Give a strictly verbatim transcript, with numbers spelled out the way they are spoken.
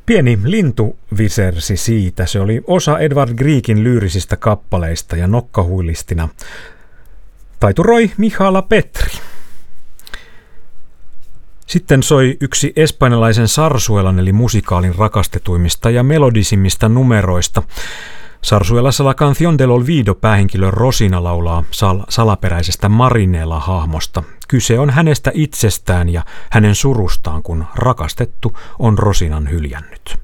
Pieni lintu visersi siitä. Se oli osa Edvard Griekin lyyrisistä kappaleista ja nokkahuilistina taituroi Mihala Petri. Sitten soi yksi espanjalaisen sarsuelan eli musikaalin rakastetuimmista ja melodisimmista numeroista. Sarsuelassa La Canción del Olvido päähenkilö Rosina laulaa sal- salaperäisestä Marinella-hahmosta. Kyse on hänestä itsestään ja hänen surustaan, kun rakastettu on Rosinan hyljännyt.